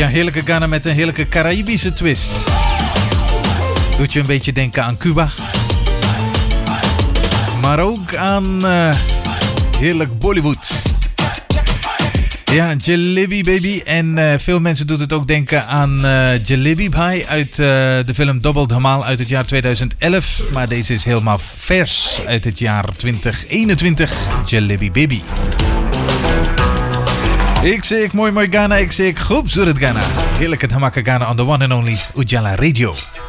Ja, heerlijke Ghana met een heerlijke Caribische twist. Doet je een beetje denken aan Cuba. Maar ook aan heerlijk Bollywood. Ja, Jalebi Baby. En veel mensen doet het ook denken aan Jalebi Bhai uit de film Double Dhamal uit het jaar 2011. Maar deze is helemaal vers uit het jaar 2021. Jalebi Baby. Ik zeg mooi Ghana, ik zeg Khoobsurat Ghana. Heerlijk het Hamaka Ghana on the one and only Ujala Radio.